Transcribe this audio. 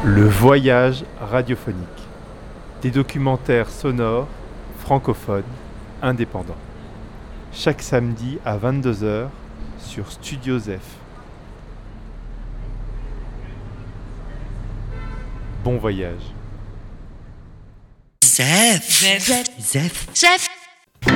Le voyage radiophonique. Des documentaires sonores, francophones, indépendants. Chaque samedi à 22h sur Studio Zef. Bon voyage. Zef.